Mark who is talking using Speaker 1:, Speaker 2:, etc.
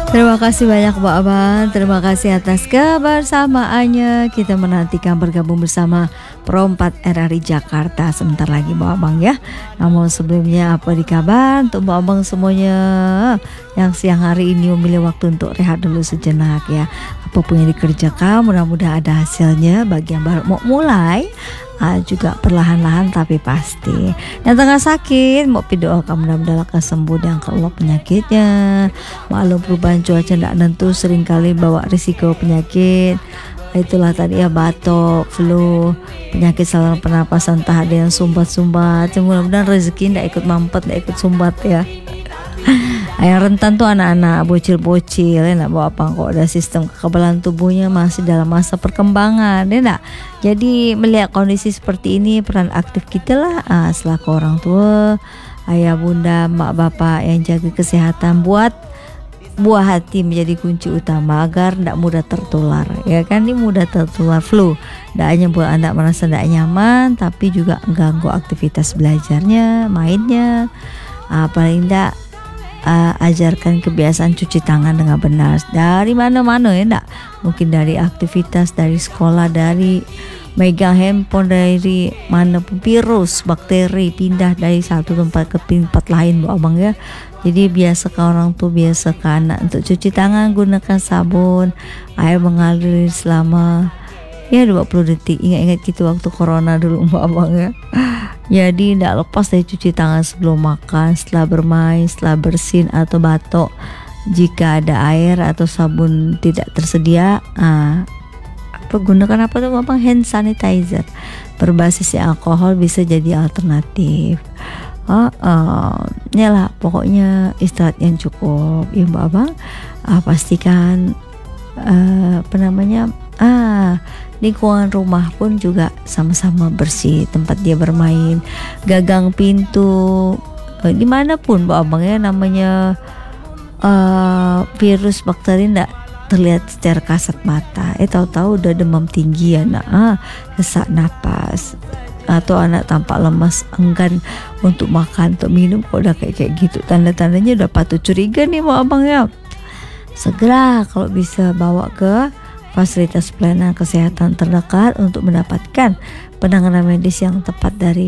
Speaker 1: Terima kasih banyak Mbak Abang. Terima kasih atas kebersamaannya. Kita menantikan bergabung bersama Pro 4 RRI Jakarta sebentar lagi Mbak Abang ya. Namun sebelumnya apa di kabar untuk Mbak Abang semuanya yang siang hari ini memilih waktu untuk rehat dulu sejenak ya. Apapun yang dikerjakan mudah-mudahan ada hasilnya. Bagi yang baru mau mulai juga perlahan-lahan tapi pasti. Yang tengah sakit mau doakan mudah-mudahan sembuh dan keluar penyakitnya. Maklum perubahan cuaca tidak nentu seringkali bawa risiko penyakit. Itulah tadi ya, batuk, flu, penyakit saluran pernapasan, entah ada yang sumbat-sumbat. Mudah-mudahan rezeki tidak ikut mampet, tidak ikut sumbat ya. Yang rentan tuh anak-anak bocil-bocil ya, bawa apa kok ada sistem kekebalan tubuhnya masih dalam masa perkembangan ya enggak. Jadi melihat kondisi seperti ini peran aktif kita lah selaku orang tua, ayah bunda, mak bapak yang jaga kesehatan buat buah hati menjadi kunci utama agar tidak mudah tertular ya kan. Ini mudah tertular flu, tidak hanya buat anak merasa tidak nyaman tapi juga ganggu aktivitas belajarnya, mainnya. Paling tidak ajarkan kebiasaan cuci tangan dengan benar dari mana-mana ya enggak. Mungkin dari aktivitas, dari sekolah, dari megang handphone, dari mana pun virus, bakteri pindah dari satu tempat ke tempat lain Bu Abang ya. Jadi biasakan orang tua, biasakan anak untuk cuci tangan gunakan sabun, air mengalir selama 20 detik. Ingat-ingat gitu waktu corona dulu Mbak Abang ya. Jadi tidak lepas dari cuci tangan sebelum makan, setelah bermain, setelah bersin atau batuk. Jika ada air atau sabun tidak tersedia, gunakan apa tuh Abang? Hand sanitizer berbasis alkohol bisa jadi alternatif. Yalah pokoknya istirahat yang cukup ya Mbak Abang. Pastikan lingkungan rumah pun juga sama-sama bersih, tempat dia bermain, gagang pintu, dimanapun Mbak Abang ya, namanya virus bakteri enggak terlihat secara kasat mata. Tahu-tahu udah demam tinggi anak, sesak napas, atau anak tampak lemas, enggan untuk makan, untuk minum. Kok udah kayak gitu, tanda-tandanya udah patut curiga nih Mbak Abang ya. Segera kalau bisa bawa ke fasilitas pelayanan kesehatan terdekat untuk mendapatkan penanganan medis yang tepat dari